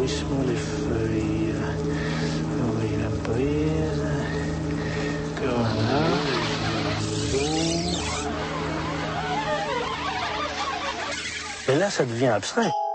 fleurissement des feuilles. Oui, la brise. Voilà. Et là, ça devient abstrait.